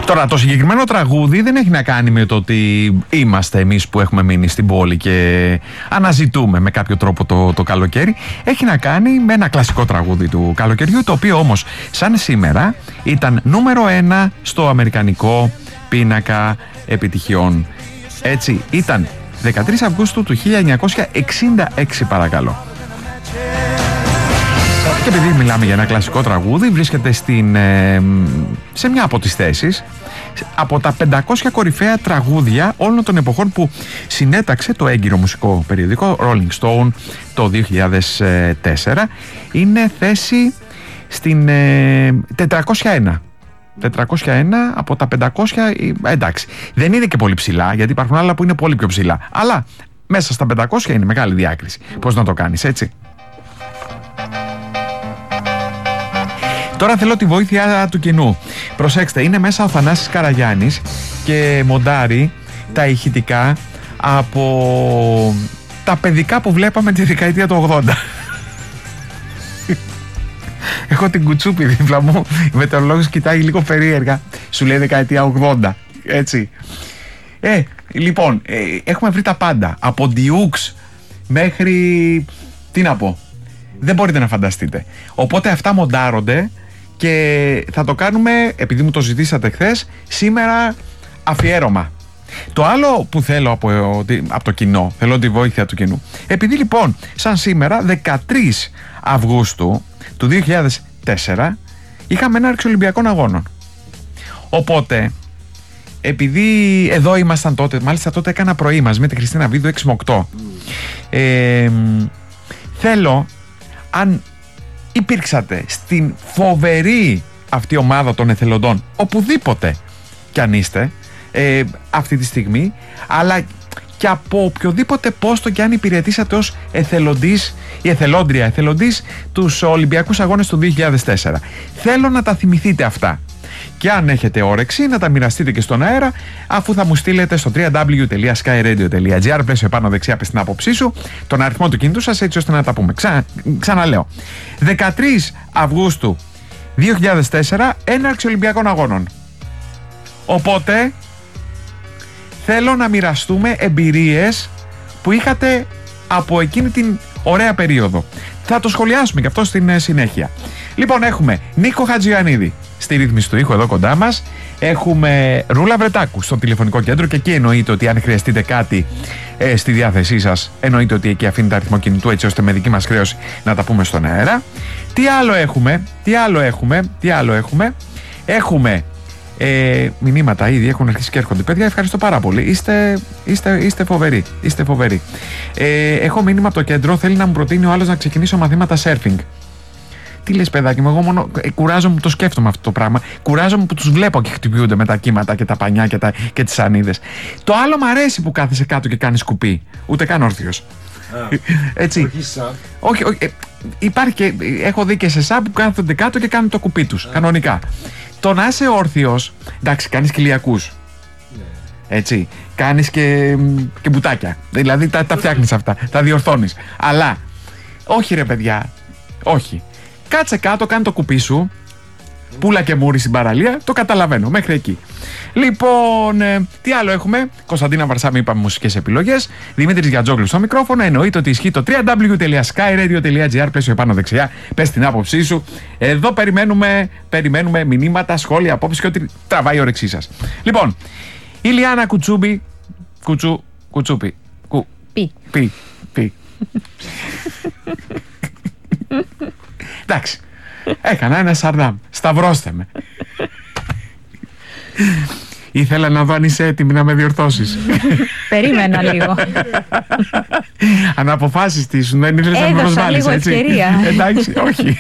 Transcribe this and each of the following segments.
Τώρα, το συγκεκριμένο τραγούδι δεν έχει να κάνει με το ότι είμαστε εμείς που έχουμε μείνει στην πόλη και αναζητούμε με κάποιο τρόπο το καλοκαίρι. Έχει να κάνει με ένα κλασικό τραγούδι του καλοκαιριού, το οποίο όμως σαν σήμερα ήταν νούμερο 1 στο αμερικανικό πίνακα επιτυχιών. Έτσι, ήταν 13 Αυγούστου του 1966, παρακαλώ. Και επειδή μιλάμε για ένα κλασικό τραγούδι, βρίσκεται σε μια από τις θέσεις από τα 500 κορυφαία τραγούδια όλων των εποχών που συνέταξε το έγκυρο μουσικό περιοδικό Rolling Stone το 2004. Είναι θέση στην 401. 401 από τα 500, εντάξει, δεν είναι και πολύ ψηλά, γιατί υπάρχουν άλλα που είναι πολύ πιο ψηλά, αλλά μέσα στα 500 είναι μεγάλη διάκριση. Πώς να το κάνεις, έτσι? Τώρα θέλω τη βοήθεια του κοινού. Προσέξτε, είναι μέσα ο Θανάσης Καραγιάννης και μοντάρει τα ηχητικά από τα παιδικά που βλέπαμε τη δεκαετία του 80. Έχω την Κουτσούπη δίπλα μου, η μετεωρολόγος κοιτάει λίγο περίεργα. Σου λέει δεκαετία 80, έτσι. Λοιπόν, έχουμε βρει τα πάντα. Από Dukes μέχρι... τι να πω, δεν μπορείτε να φανταστείτε. Οπότε αυτά μοντάρονται και θα το κάνουμε, επειδή μου το ζητήσατε χθες, σήμερα αφιέρωμα. Το άλλο που θέλω από το κοινό, θέλω τη βοήθεια του κοινού. Επειδή λοιπόν, σαν σήμερα, 13 Αυγούστου του 2004, είχαμε έναρξη Ολυμπιακών Αγώνων. Οπότε, επειδή εδώ ήμασταν τότε, μάλιστα τότε έκανα πρωί μαζί με τη Χριστίνα Βίδου 6 με 8, θέλω, αν υπήρξατε στην φοβερή αυτή ομάδα των εθελοντών, οπουδήποτε κι αν είστε αυτή τη στιγμή, αλλά και από οποιοδήποτε πόστο κι αν υπηρετήσατε ως εθελοντής ή εθελόντρια τους Ολυμπιακούς Αγώνες του 2004, θέλω να τα θυμηθείτε αυτά. Και αν έχετε όρεξη να τα μοιραστείτε και στον αέρα, αφού θα μου στείλετε στο www.skyradio.gr, πλαίσιο επάνω δεξιά πες την άποψή σου, τον αριθμό του κινητού σας, έτσι ώστε να τα πούμε. Ξαναλέω, 13 Αυγούστου 2004, έναρξη Ολυμπιακών Αγώνων. Οπότε θέλω να μοιραστούμε εμπειρίες που είχατε από εκείνη την ωραία περίοδο. Θα το σχολιάσουμε και αυτό στην συνέχεια. Λοιπόν, έχουμε Νίκο Χατζιανίδη στη ρύθμιση του ήχου εδώ κοντά μας. Έχουμε Ρούλα Βρετάκου στο τηλεφωνικό κέντρο και εκεί εννοείται ότι αν χρειαστείτε κάτι στη διάθεσή σας, εννοείται ότι εκεί αφήνετε αριθμό κινητού, έτσι ώστε με δική μας χρέωση να τα πούμε στον αέρα. Τι άλλο έχουμε? Έχουμε μηνύματα ήδη, έχουν αρχίσει και έρχονται. Παιδιά, ευχαριστώ πάρα πολύ. Είστε φοβεροί. Έχω μήνυμα από το κέντρο, θέλει να μου προτείνει ο άλλος να ξεκινήσω μαθήματα surfing. Τι λες, παιδάκι μου, εγώ μόνο κουράζομαι που το σκέφτομαι αυτό το πράγμα. Κουράζομαι που τους βλέπω και χτυπιούνται με τα κύματα και τα πανιά και τις σανίδες. Το άλλο μ' αρέσει που κάθεσαι κάτω και κάνεις κουπί. Ούτε καν όρθιος. Έτσι. Όχι. Υπάρχει και έχω δει και σε εσά που κάθονται κάτω και κάνουν το κουπί τους. Κανονικά. Το να είσαι όρθιος, εντάξει, κάνεις κοιλιακούς. Έτσι. Κάνεις και μπουτάκια. Δηλαδή τα φτιάχνεις αυτά. Τα διορθώνεις. Αλλά όχι, ρε παιδιά. Όχι. Κάτσε κάτω, κάνε το κουπί σου. Πούλα και μούρι στην παραλία, το καταλαβαίνω, μέχρι εκεί. Λοιπόν, τι άλλο έχουμε? Κωνσταντίνα Βαρσάμι, είπαμε μουσικές επιλογές. Δημήτρης Γιατζόγλου στο μικρόφωνο. Εννοείται ότι ισχύει το www.skyradio.gr, πλαίσιο επάνω δεξιά. Πες την άποψή σου. Εδώ περιμένουμε μηνύματα, σχόλια, απόψεις και ό,τι τραβάει η όρεξή σας. Λοιπόν, η Λιάννα Κουτσούπη. Κουτσούπη. Πι. Εντάξει, έκανα ένα σαρδάμ. Σταυρώστε με. Ήθελα να δω αν είσαι έτοιμη να με διορθώσεις. Περίμενα λίγο. Αν αποφάσεις τι σου, δεν ήθελες να με προσβάλλεις, έτσι? Ευκαιρία. Εντάξει, όχι.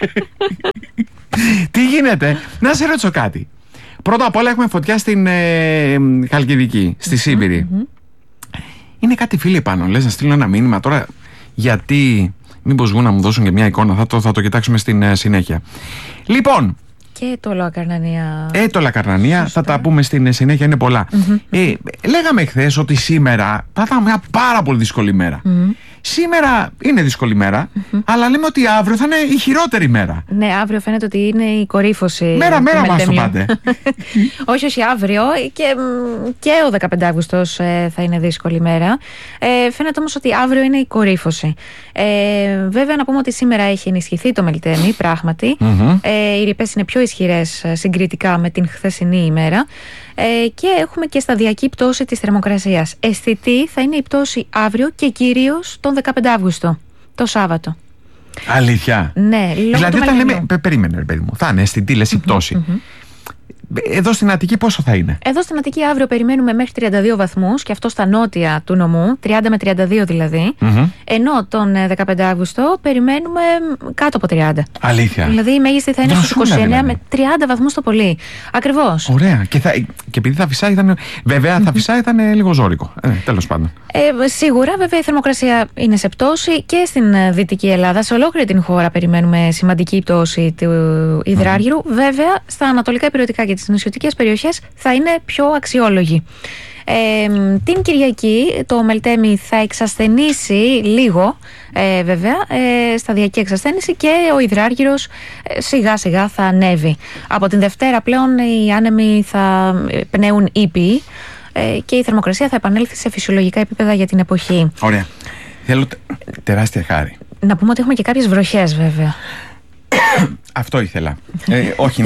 Τι γίνεται? Να σε ρωτήσω κάτι. Πρώτα απ' όλα έχουμε φωτιά στην Χαλκιδική, στη Σίμπηρη. Είναι κάτι φίλοι πάνω, λες να στείλω ένα μήνυμα τώρα? Γιατί... Μήπως βγουν να μου δώσουν και μια εικόνα, θα το κοιτάξουμε στην συνέχεια. Λοιπόν. Και το Λακαρνανία. Το Λακαρνανία, θα τα πούμε στην συνέχεια, είναι πολλά. Λέγαμε χθες ότι σήμερα θα ήταν μια πάρα πολύ δύσκολη μέρα. Σήμερα είναι δύσκολη μέρα, αλλά λέμε ότι αύριο θα είναι η χειρότερη μέρα. Ναι, αύριο φαίνεται ότι είναι η κορύφωση. Μέρα μας το πάτε. όχι, αύριο και ο 15 Αύγουστος θα είναι δύσκολη μέρα. Φαίνεται όμως ότι αύριο είναι η κορύφωση. Βέβαια, να πούμε ότι σήμερα έχει ενισχυθεί το Μελτέμι, πράγματι. Οι ρηπές είναι πιο ισχυρές συγκριτικά με την χθεσινή ημέρα. Και έχουμε και σταδιακή πτώση της θερμοκρασίας. Αισθητή θα είναι η πτώση αύριο και κυρίως τον 15 Αύγουστο, το Σάββατο. Αλήθεια? Ναι, δηλαδή όταν λέμε, περίμενε ρε παιδί μου, θα είναι αισθητή λες η πτώση. Εδώ στην Αττική πόσο θα είναι? Εδώ στην Αττική αύριο περιμένουμε μέχρι 32 βαθμούς και αυτό στα νότια του νομού, 30 με 32 δηλαδή. Ενώ τον 15 Αύγουστο περιμένουμε κάτω από 30. Αλήθεια? Δηλαδή η μέγιστη θα είναι στους 29 δηλαδή. με 30 βαθμούς το πολύ. Ακριβώς. Ωραία. Και επειδή θα φυσάει ήταν. Βέβαια θα φυσάει ήταν λίγο ζώρικο. Τέλος πάντων. Σίγουρα, βέβαια η θερμοκρασία είναι σε πτώση και στην Δυτική Ελλάδα. Σε ολόκληρη την χώρα περιμένουμε σημαντική πτώση του υδράργυρου. Βέβαια στα ανατολικά υπηρετικά και τις νησιωτικές περιοχές θα είναι πιο αξιόλογη. Την Κυριακή το Μελτέμι θα εξασθενήσει λίγο, βέβαια, σταδιακή εξασθένηση, και ο υδράργυρος σιγά σιγά θα ανέβει. Από την Δευτέρα πλέον οι άνεμοι θα πνέουν ήπιοι και η θερμοκρασία θα επανέλθει σε φυσιολογικά επίπεδα για την εποχή. Ωραία. Θέλω τεράστια χάρη. Να πούμε ότι έχουμε και κάποιες βροχές, βέβαια. Αυτό ήθελα. όχι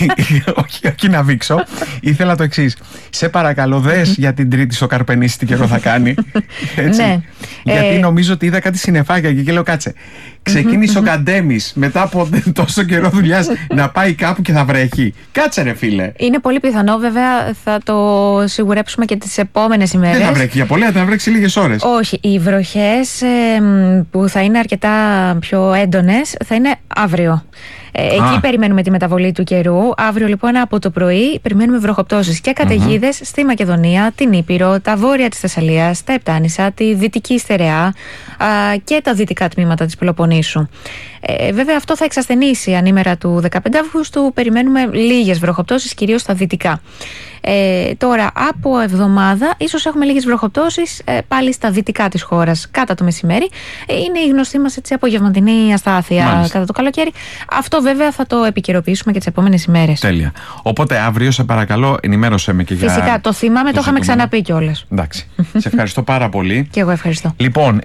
να βήξω. Ήθελα το εξής. Σε παρακαλώ, δες για την Τρίτη στο Καρπενήσι τι καιρό θα κάνει. Έτσι. Ναι. Γιατί νομίζω ότι είδα κάτι συννεφάκια και λέω κάτσε. Ξεκίνησε ο Καντέμις μετά από τόσο καιρό δουλειάς να πάει κάπου και θα βρέχει. Κάτσε ρε φίλε. Είναι πολύ πιθανό, βέβαια, θα το σιγουρέψουμε και τις επόμενες ημέρες. Δεν θα βρέξει για πολύ, θα βρέξει λίγες ώρες. Όχι, οι βροχές που θα είναι αρκετά πιο έντονες θα είναι αύριο. Εκεί περιμένουμε τη μεταβολή του καιρού. Αύριο λοιπόν από το πρωί περιμένουμε βροχοπτώσεις και καταιγίδες στη Μακεδονία, την Ήπειρο, τα βόρεια της Θεσσαλίας, τα Επτάνησα, τη Δυτική Στερεά και τα δυτικά τμήματα της Πελοποννήσου. Βέβαια αυτό θα εξασθενήσει ανήμερα του 15 Αυγούστου. Περιμένουμε λίγες βροχοπτώσεις, κυρίως στα δυτικά. Τώρα από εβδομάδα ίσως έχουμε λίγες βροχοπτώσεις πάλι στα δυτικά της χώρας κατά το μεσημέρι. Είναι η γνωστή μας απογευματινή αστάθεια κατά το καλοκαίρι. Αυτό βέβαια θα το επικαιροποιήσουμε και τις επόμενες ημέρες. Να Οπότε αύριο σε παρακαλώ ενημέρωσέ με και για. Φυσικά, το θυμάμαι, το είχαμε ξαναπεί κιόλας. Εντάξει. Σε ευχαριστώ πάρα πολύ. Και εγώ ευχαριστώ. Λοιπόν,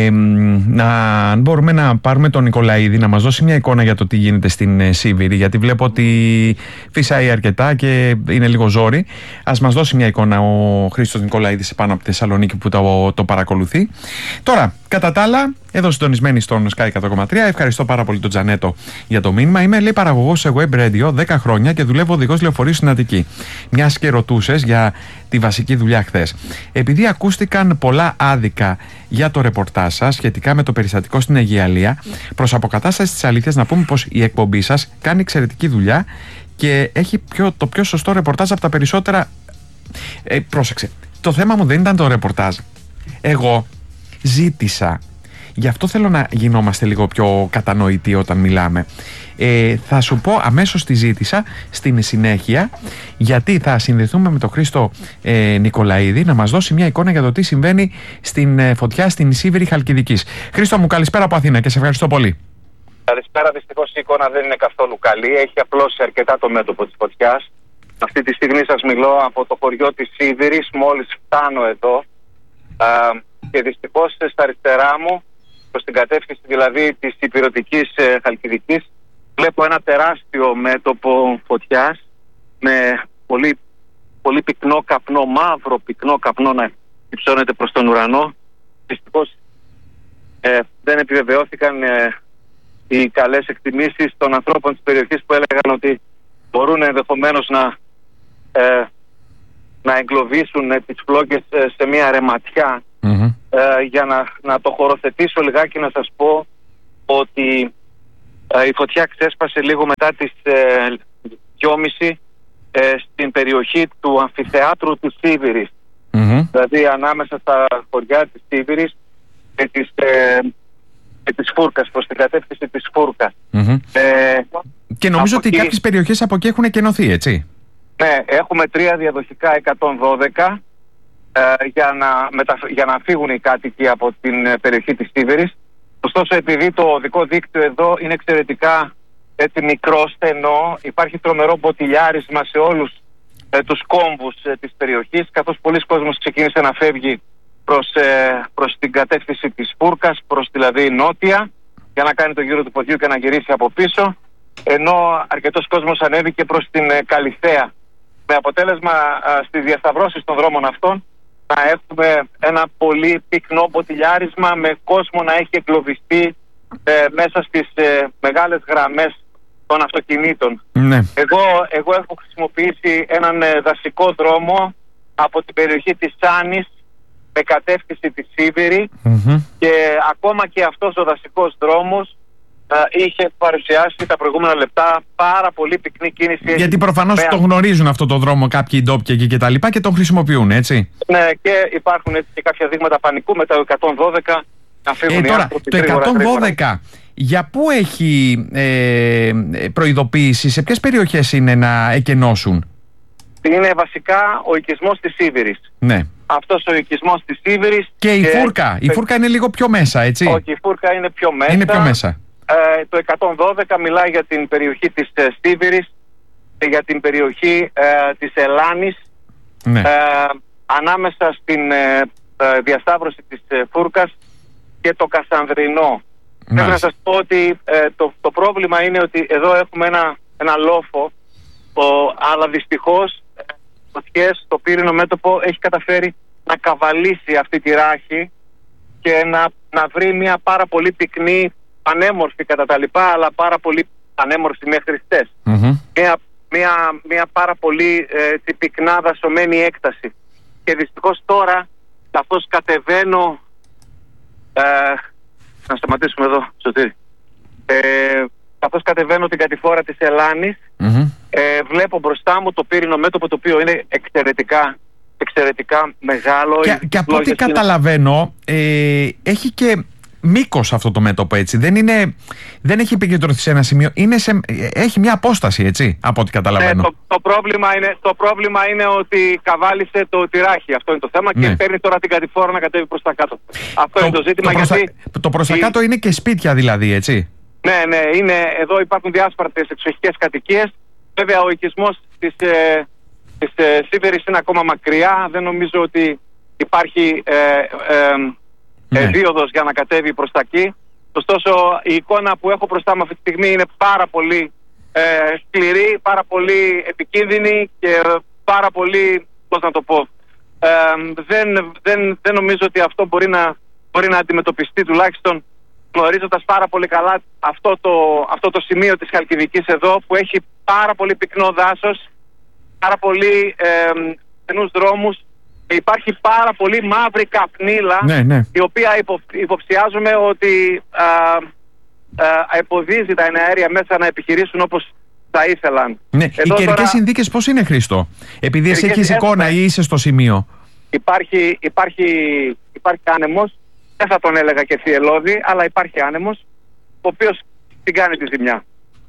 αν μπορούμε να πάρουμε τον Νικολαίδη να μας δώσει μια εικόνα για το τι γίνεται στην Σίβηρη, γιατί βλέπω ότι φυσάει αρκετά και είναι λίγο ζόρι. Ας μας δώσει μια εικόνα ο Χρήστος Νικολαίδης επάνω από τη Θεσσαλονίκη που το παρακολουθεί. Τώρα, κατά τα άλλα, εδώ συντονισμένοι στον Sky 100,3. Ευχαριστώ πάρα πολύ τον Τζανέτο για το μήνυμα. Είμαι, λέει, παραγωγός σε web radio 10 χρόνια και δουλεύω οδηγός λεωφορείου στην Αττική. Μιας και ρωτούσες για τη βασική δουλειά χθες. Επειδή ακούστηκαν πολλά άδικα για το ρεπορτάζ σας σχετικά με το περιστατικό στην Αιγιαλία, προς αποκατάσταση της αλήθειας να πούμε πως η εκπομπή σας κάνει εξαιρετική δουλειά και έχει το πιο σωστό ρεπορτάζ από τα περισσότερα. Πρόσεξε. Το θέμα μου δεν ήταν το ρεπορτάζ. Εγώ ζήτησα. Γι' αυτό θέλω να γινόμαστε λίγο πιο κατανοητοί όταν μιλάμε. Θα σου πω αμέσως τι ζήτησα στην συνέχεια, γιατί θα συνδεθούμε με τον Χρήστο Νικολαίδη να μας δώσει μια εικόνα για το τι συμβαίνει στην φωτιά στην Σίβηρη Χαλκιδικής. Χρήστο μου, καλησπέρα από Αθήνα και σε ευχαριστώ πολύ. Καλησπέρα. Δυστυχώς η εικόνα δεν είναι καθόλου καλή. Έχει απλώσει αρκετά το μέτωπο της φωτιάς. Αυτή τη στιγμή σας μιλώ από το χωριό της Σίβηρης. Μόλις φτάνω εδώ και δυστυχώς στα αριστερά μου, προς την κατεύθυνση δηλαδή της ηπειρωτικής Χαλκιδικής, βλέπω ένα τεράστιο μέτωπο φωτιάς με πολύ, πολύ πυκνό καπνό, μαύρο πυκνό καπνό να υψώνεται προς τον ουρανό. Δυστυχώς δεν επιβεβαιώθηκαν οι καλές εκτιμήσεις των ανθρώπων της περιοχής που έλεγαν ότι μπορούν ενδεχομένως να εγκλωβίσουν τις φλόγες σε μια ρεματιά. Για να το χωροθετήσω λιγάκι, να σας πω ότι η φωτιά ξέσπασε λίγο μετά τις 2:30 στην περιοχή του αμφιθεάτρου της Σίβηρης. Δηλαδή ανάμεσα στα χωριά της Σίβηρης και της Φούρκας, προς την κατεύθυνση της Φούρκας. Και νομίζω ότι κάποιες περιοχές από εκεί έχουν κενωθεί, έτσι. Ναι, έχουμε 3 διαδοχικά 112 για να φύγουν οι κάτοικοι από την περιοχή της Σίβηρης. Ωστόσο, επειδή το οδικό δίκτυο εδώ είναι εξαιρετικά μικρό, στενό, υπάρχει τρομερό μποτιλιάρισμα σε όλους τους κόμβους της περιοχής, καθώς πολλοί κόσμος ξεκίνησε να φεύγει προς την κατεύθυνση της Φούρκας, προς δηλαδή νότια, για να κάνει το γύρο του ποδιού και να γυρίσει από πίσω, ενώ αρκετός κόσμος ανέβηκε προς την Καλιθέα, με αποτέλεσμα στις διασταυρώσεις των δρόμων αυτών να έχουμε ένα πολύ πυκνό μποτιλιάρισμα, με κόσμο να έχει εγκλωβιστεί μέσα στις μεγάλες γραμμές των αυτοκινήτων. Ναι. Εγώ έχω χρησιμοποιήσει έναν δασικό δρόμο από την περιοχή της Σάνης με κατεύθυνση τη Σίβηρη, και ακόμα και αυτός ο δασικός δρόμος είχε παρουσιάσει τα προηγούμενα λεπτά πάρα πολύ πυκνή κίνηση. Γιατί προφανώς το γνωρίζουν αυτό το δρόμο κάποιοι ντόπιοι εκεί και τα λοιπά και τον χρησιμοποιούν, έτσι. Ναι, και υπάρχουν έτσι και κάποια δείγματα πανικού με το 112 να φύγουν οι άνθρωποι. Το 112 για πού έχει προειδοποίηση, σε ποιες περιοχές είναι να εκενώσουν? Είναι βασικά ο οικισμός της Σίβηρης. Ναι. Αυτός ο οικισμός της Σίβηρης. Και η Φούρκα. Η Φούρκα είναι λίγο πιο μέσα, έτσι. Όχι, η Φούρκα είναι πιο μέσα. Είναι πιο μέσα. Το 112 μιλάει για την περιοχή της Σίβηρης και για την περιοχή της Ελλάνης. Ναι. Ανάμεσα στην διασταύρωση της Φούρκας και το Κασανδρινό. Πρέπει να σας πω ότι το πρόβλημα είναι ότι εδώ έχουμε ένα λόφο, αλλά δυστυχώς το πύρινο μέτωπο έχει καταφέρει να καβαλήσει αυτή τη ράχη και να βρει μια πάρα πολύ πυκνή, πανέμορφη κατά τα λοιπά, αλλά πάρα πολύ πανέμορφη μέχρι χτες. Μια πάρα πολύ πυκνά δασωμένη έκταση. Και δυστυχώς τώρα, καθώς κατεβαίνω... να σταματήσουμε εδώ, Σωτήρη. Καθώς κατεβαίνω την κατηφόρα της Ελλάνης, βλέπω μπροστά μου το πύρινο μέτωπο, το οποίο είναι εξαιρετικά μεγάλο. Και από ό,τι καταλαβαίνω, έχει και μήκος αυτό το μέτωπο, έτσι. Δεν έχει επικεντρωθεί σε ένα σημείο. Έχει μια απόσταση, έτσι, από ό,τι καταλαβαίνω. Το πρόβλημα είναι ότι καβάλισε το τυράχι. Αυτό είναι το θέμα, και παίρνει τώρα την κατηφόρα να κατέβει προς τα κάτω. Αυτό είναι το ζήτημα. Το προς τα κάτω είναι και σπίτια, δηλαδή, έτσι. Ναι, εδώ υπάρχουν διάσπαρτες εξοχικές κατοικίες. Βέβαια, ο οικισμός της Σίβηρης είναι ακόμα μακριά. Δεν νομίζω ότι υπάρχει δίωδος για να κατέβει προς τα εκεί. Ωστόσο, η εικόνα που έχω μπροστά μου αυτή τη στιγμή είναι πάρα πολύ σκληρή, πάρα πολύ επικίνδυνη και πάρα πολύ, πώς να το πω, δεν νομίζω ότι αυτό μπορεί να αντιμετωπιστεί, τουλάχιστον γνωρίζοντας πάρα πολύ καλά αυτό το σημείο της Χαλκιδικής εδώ, που έχει πάρα πολύ πυκνό δάσος, πάρα πολύ στενούς δρόμους, και υπάρχει πάρα πολύ μαύρη καπνίλα, η οποία υποψιάζουμε ότι εμποδίζει τα εναέρια μέσα να επιχειρήσουν όπως θα ήθελαν. Ναι. Οι καιρικές συνθήκες πώς είναι, Χρήστο? Επειδή εσύ έχεις εικόνα ή είσαι στο σημείο. Υπάρχει άνεμος, δεν θα τον έλεγα και θυελώδη, αλλά υπάρχει άνεμος, ο οποίος την κάνει τη ζημιά.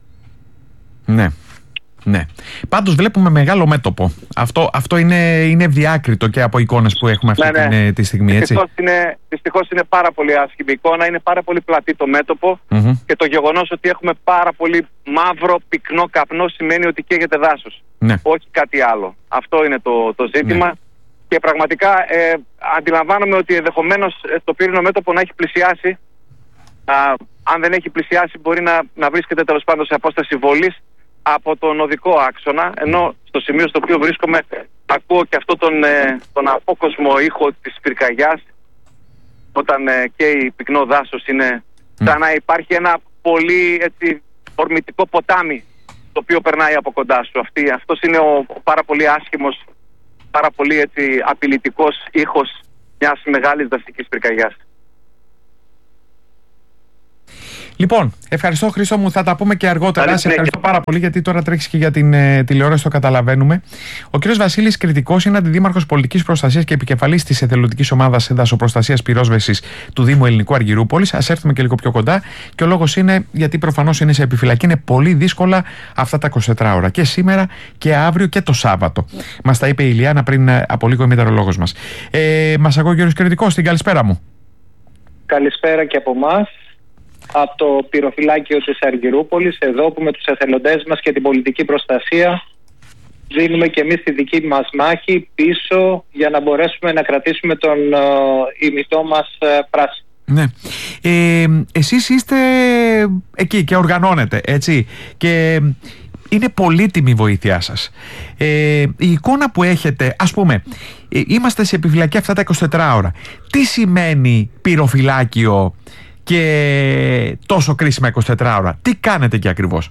Ναι. Πάντως βλέπουμε μεγάλο μέτωπο. Αυτό είναι διάκριτο και από εικόνες που έχουμε αυτή τη στιγμή, έτσι. Δυστυχώς είναι πάρα πολύ άσχημη εικόνα, είναι πάρα πολύ πλατή το μέτωπο, και το γεγονός ότι έχουμε πάρα πολύ μαύρο πυκνό καπνό σημαίνει ότι καίγεται δάσος. Όχι κάτι άλλο. Αυτό είναι το ζήτημα. Και πραγματικά αντιλαμβάνομαι ότι ενδεχομένως το πύρινο μέτωπο να έχει πλησιάσει. Αν δεν έχει πλησιάσει, μπορεί να βρίσκεται τέλος πάντων σε απόσταση βολής από τον οδικό άξονα, ενώ στο σημείο στο οποίο βρίσκομαι ακούω και αυτό τον απόκοσμο ήχο της πυρκαγιάς, όταν καίει πυκνό δάσος. Είναι σαν να υπάρχει ένα πολύ ορμητικό ποτάμι το οποίο περνάει από κοντά σου. Αυτός είναι ο πάρα πολύ άσχημος, πάρα πολύ απειλητικός ήχος μιας μεγάλης δασικής πυρκαγιάς. Λοιπόν, ευχαριστώ Χρήστο μου, θα τα πούμε και αργότερα. Σε ευχαριστώ πάρα πολύ, γιατί τώρα τρέχεις και για την τηλεόραση, το καταλαβαίνουμε. Ο κ. Βασίλης Κρητικός είναι αντιδήμαρχος πολιτικής προστασίας και επικεφαλής της εθελοντικής ομάδας δασοπροστασίας πυρόσβεσης του Δήμου Ελληνικού Αργυρούπολης. Ας έρθουμε και λίγο πιο κοντά. Και ο λόγος είναι γιατί προφανώς είναι σε επιφυλακή. Είναι πολύ δύσκολα αυτά τα 24 ώρα. Και σήμερα και αύριο και το Σάββατο. Μας τα είπε η Ηλιάνα πριν από λίγο η μετεωρολόγος μας. Μας ακούει ο κ. Κρητικός, την καλησπέρα μου. Καλησπέρα και από εμάς, από το πυροφυλάκιο της Αργυρούπολης, εδώ που με τους εθελοντές μας και την πολιτική προστασία δίνουμε και εμείς τη δική μας μάχη πίσω για να μπορέσουμε να κρατήσουμε τον ημιτό μας πράσινο. Ναι. Εσείς είστε εκεί και οργανώνετε, έτσι, και είναι πολύτιμη η βοήθειά σας. Η εικόνα που έχετε, ας πούμε, είμαστε σε επιφυλακή αυτά τα 24 ώρα. Τι σημαίνει πυροφυλάκιο και τόσο κρίσιμα 24 ώρα? Τι κάνετε εκεί ακριβώς?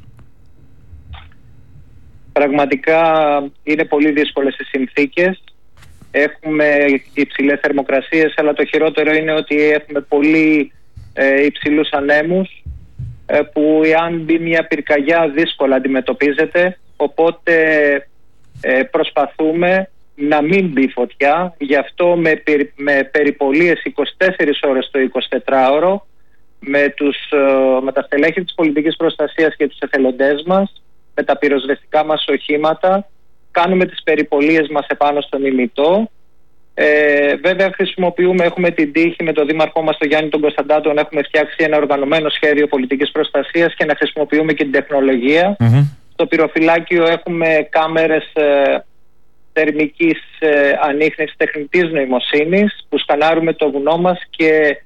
Πραγματικά είναι πολύ δύσκολες οι συνθήκες. Έχουμε υψηλές θερμοκρασίες, αλλά το χειρότερο είναι ότι έχουμε πολύ υψηλούς ανέμους, που εάν μπει μια πυρκαγιά δύσκολα αντιμετωπίζεται. Οπότε προσπαθούμε να μην μπει φωτιά. Γι' αυτό με περιπολίες 24 ώρες το 24ωρο με τα στελέχη της πολιτικής προστασίας και τους εθελοντές μας, με τα πυροσβεστικά μας οχήματα, κάνουμε τις περιπολίες μας επάνω στον ημιτό. Βέβαια έχουμε την τύχη με τον δήμαρχό μας τον Γιάννη τον Κωνσταντάτο να έχουμε φτιάξει ένα οργανωμένο σχέδιο πολιτικής προστασίας και να χρησιμοποιούμε και την τεχνολογία. Στο πυροφυλάκιο έχουμε κάμερες θερμικής ανίχνευσης τεχνητής νοημοσύνης που σκανάρουμε το βουνό μας και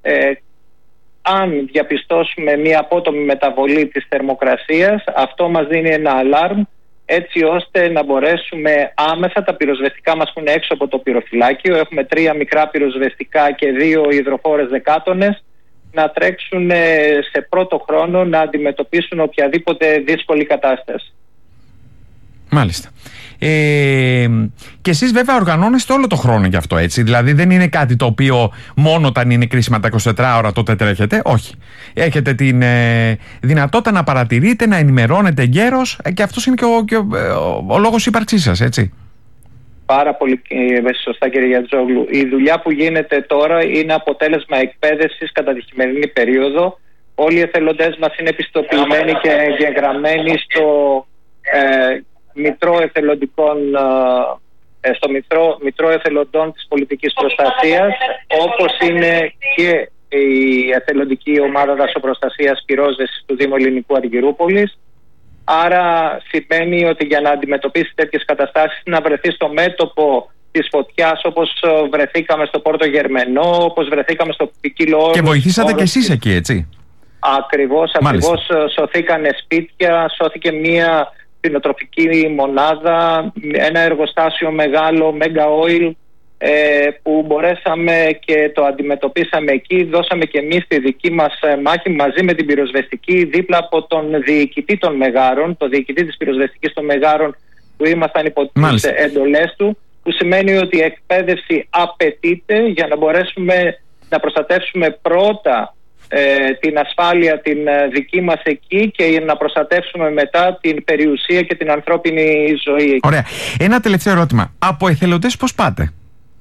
αν διαπιστώσουμε μια απότομη μεταβολή της θερμοκρασίας, αυτό μας δίνει ένα αλάρμ, έτσι ώστε να μπορέσουμε άμεσα τα πυροσβεστικά μας που είναι έξω από το πυροφυλάκιο, έχουμε 3 μικρά πυροσβεστικά και 2 υδροφόρες δεκάτονες, να τρέξουν σε πρώτο χρόνο να αντιμετωπίσουν οποιαδήποτε δύσκολη κατάσταση. Μάλιστα. Και εσείς βέβαια οργανώνεστε όλο το χρόνο γι' αυτό, έτσι? Δηλαδή δεν είναι κάτι το οποίο μόνο όταν είναι κρίσιμα τα 24 ώρα τότε τρέχετε. Όχι. Έχετε την δυνατότητα να παρατηρείτε, να ενημερώνετε εγκαίρως, και αυτός είναι και ο λόγος ύπαρξής σας, έτσι? Πάρα πολύ σωστά, κύριε Γιατζόγλου. Η δουλειά που γίνεται τώρα είναι αποτέλεσμα εκπαίδευσης κατά τη χειμερινή περίοδο. Όλοι οι εθελοντές μας είναι επιστοποιημένοι και εγγεγραμμένοι στο Μητρό Εθελοντών της Πολιτικής Προστασίας, όπως είναι και η εθελοντική ομάδα δασοπροστασίας πυρόσβεσης του Δήμου Ελληνικού Αργυρούπολης. Άρα σημαίνει ότι για να αντιμετωπίσει τέτοιες καταστάσεις, να βρεθεί στο μέτωπο της φωτιάς, όπως βρεθήκαμε στο Πόρτο Γερμενό, όπως βρεθήκαμε στο Ποικίλο Όρος. Και βοηθήσατε κι εσείς εκεί, έτσι? Ακριβώς, σωθήκανε σπίτια, σώθηκε μια κτηνοτροφική μονάδα, ένα εργοστάσιο μεγάλο, Mega Oil, που μπορέσαμε και το αντιμετωπίσαμε εκεί. Δώσαμε και εμείς τη δική μας μάχη μαζί με την πυροσβεστική, δίπλα από τον διοικητή των Μεγάρων, το διοικητή της πυροσβεστικής των Μεγάρων, που ήμασταν υπό τις εντολές του, που σημαίνει ότι η εκπαίδευση απαιτείται για να μπορέσουμε να προστατεύσουμε πρώτα την ασφάλεια την δική μας εκεί και να προστατεύσουμε μετά την περιουσία και την ανθρώπινη ζωή. Ωραία. Ένα τελευταίο ερώτημα. Από εθελοντές πώς πάτε?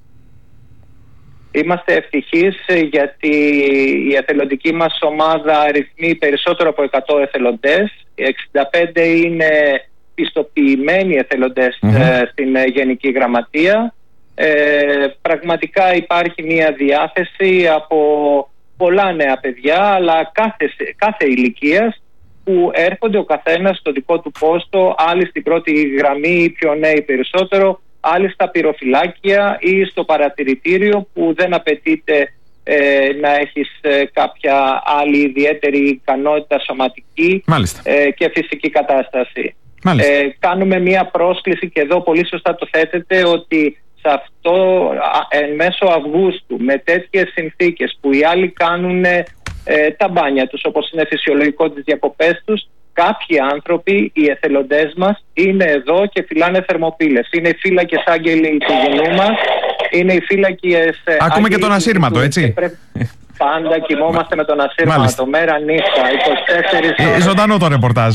Είμαστε ευτυχείς γιατί η εθελοντική μας ομάδα αριθμεί περισσότερο από 100 εθελοντές. 65 είναι πιστοποιημένοι εθελοντές στην Γενική Γραμματεία. Πραγματικά υπάρχει μια διάθεση από πολλά νέα παιδιά, αλλά κάθε ηλικίας, που έρχονται ο καθένας στο δικό του πόστο, άλλοι στην πρώτη γραμμή, οι πιο νέοι περισσότερο, άλλοι στα πυροφυλάκια ή στο παρατηρητήριο, που δεν απαιτείται να έχεις κάποια άλλη ιδιαίτερη ικανότητα σωματική και φυσική κατάσταση. Κάνουμε μια πρόσκληση, και εδώ πολύ σωστά το θέτετε, ότι σε αυτό εν μέσω Αυγούστου, με τέτοιες συνθήκες που οι άλλοι κάνουν τα μπάνια τους όπως είναι φυσιολογικό, τις διακοπές τους, κάποιοι άνθρωποι, οι εθελοντές μας, είναι εδώ και φυλάνε θερμοπύλες. Είναι οι φύλακες άγγελοι του βουνού μας, είναι οι φύλακες. Ακούμε και τον ασύρματο, έτσι? Πάντα κοιμόμαστε με τον ασύρματο, μέρα νύχτα, 24 ώρες. Ζωντανό το ρεπορτάζ.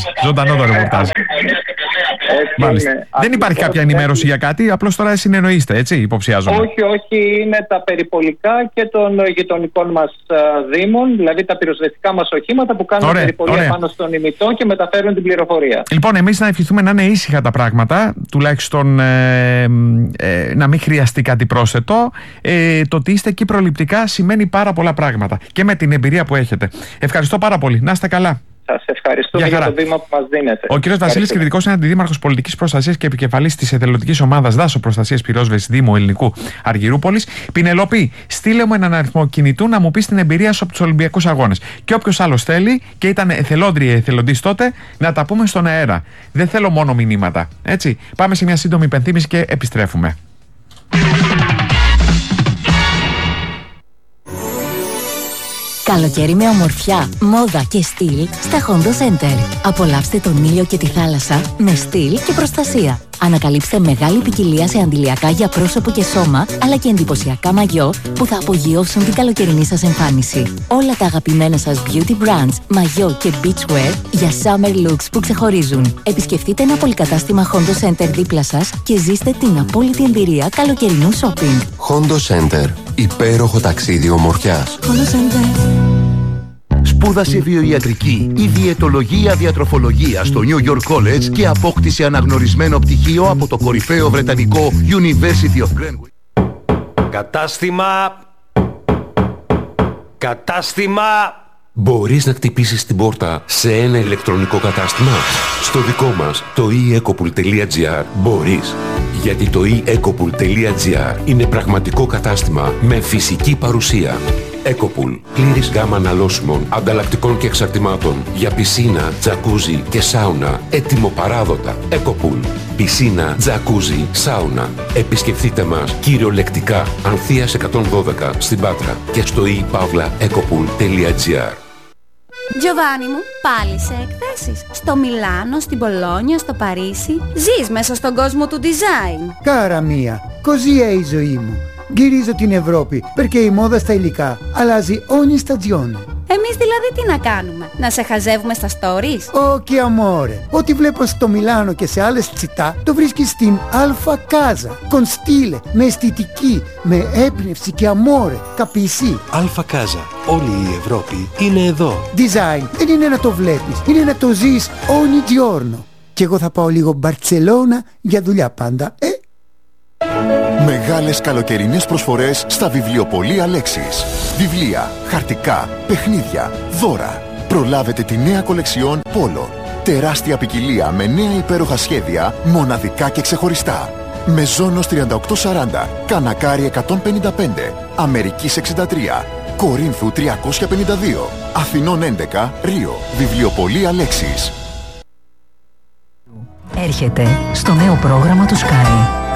Δεν υπάρχει κάποια ενημέρωση για κάτι, απλώς τώρα συνεννοείστε, έτσι, υποψιάζομαι. Όχι, είναι τα περιπολικά και των γειτονικών μας δήμων, δηλαδή τα πυροσβεστικά μας οχήματα που κάνουν περιπολία πάνω στον ημιτό και μεταφέρουν την πληροφορία. Λοιπόν, εμείς να ευχηθούμε να είναι ήσυχα τα πράγματα, τουλάχιστον να μην χρειαστεί κάτι πρόσθετο. Το ότι είστε εκεί προληπτικά σημαίνει πάρα πολλά πράγματα και με την εμπειρία που έχετε. Ευχαριστώ πάρα πολύ. Να είστε καλά. Σας ευχαριστούμε για το βήμα που μας δίνετε. Ο κύριος Βασίλης Κυρδικός είναι αντιδήμαρχος πολιτικής προστασίας και επικεφαλής της εθελοντικής ομάδας Δάσο Προστασίας Πυρόσβεσης Δήμου Ελληνικού Αργυρούπολης. Πινελόπη, στείλε μου έναν αριθμό κινητού να μου πεις την εμπειρία σου από τους Ολυμπιακούς Αγώνες. Και όποιος άλλος θέλει και ήταν εθελόντρια ή εθελοντής τότε, να τα πούμε στον αέρα. Δεν θέλω μόνο μηνύματα. Έτσι. Πάμε σε μια σύντομη υπενθύμηση και επιστρέφουμε. Καλοκαίρι με ομορφιά, μόδα και στυλ στα Hondo Center. Απολαύστε τον ήλιο και τη θάλασσα με στυλ και προστασία. Ανακαλύψτε μεγάλη ποικιλία σε αντιλιακά για πρόσωπο και σώμα, αλλά και εντυπωσιακά μαγιό που θα απογειώσουν την καλοκαιρινή σας εμφάνιση. Όλα τα αγαπημένα σας beauty brands, μαγιό και beachwear για summer looks που ξεχωρίζουν. Επισκεφτείτε ένα πολυκατάστημα Hondo Center δίπλα σας και ζήστε την απόλυτη εμπειρία καλοκαιρινού shopping. Hondo Center. Υπέροχο ταξίδι ομορφιάς. Hondo Center. Σπούδασε βιοιατρική ή διαιτολογία διατροφολογία στο New York College και απόκτησε αναγνωρισμένο πτυχίο από το κορυφαίο βρετανικό University of Greenwich. Κατάστημα! Μπορείς να χτυπήσεις την πόρτα σε ένα ηλεκτρονικό κατάστημα? Στο δικό μας, το eEcopool.gr, μπορείς. Γιατί το eEcopool.gr είναι πραγματικό κατάστημα με φυσική παρουσία. Ecopool. Πλήρης γάμα αναλώσιμων, ανταλλακτικών και εξαρτημάτων για πισίνα, τζακούζι και σάουνα. Έτοιμο παράδοτα. Ecopool. Πισίνα, τζακούζι, σάουνα. Επισκεφτείτε μας κυριολεκτικά Ανθείας 112 στην Πάτρα και στο ePavlaEcopool.gr. Giovanni μου, πάλι σε εκθέσεις. Στο Μιλάνο, στην Πολόνια, στο Παρίσι. Ζεις μέσα στον κόσμο του design. Cara mia, così è η ζωή μου. Γυρίζω την Ευρώπη, perché η μόδα στα υλικά αλλάζει ogni stagione. Εμείς δηλαδή τι να κάνουμε, να σε χαζεύουμε στα stories? Όχι amore, ό,τι βλέπω στο Μιλάνο και σε άλλες τσιτά το βρίσκεις στην Alfa Casa. Con stile, με αισθητική, με έμπνευση και amore, capisci? Alfa Casa, όλη η Ευρώπη είναι εδώ. Design δεν είναι να το βλέπεις, είναι να το ζεις ogni giorno. Και εγώ θα πάω λίγο Μπαρτσελώνα για δουλειά πάντα, Μεγάλες καλοκαιρινές προσφορές στα βιβλιοπωλεία Λέξης. Βιβλία, χαρτικά, παιχνίδια, δώρα. Προλάβετε τη νέα κολεξιόν Πόλο. Τεράστια ποικιλία με νέα υπέροχα σχέδια, μοναδικά και ξεχωριστά. Μεζόνος 3840, Κανακάρι 155, Αμερικής 63, Κορίνθου 352, Αθηνών 11, Ρίο. Βιβλιοπωλεία Λέξης. Έρχεται στο νέο πρόγραμμα του Sky.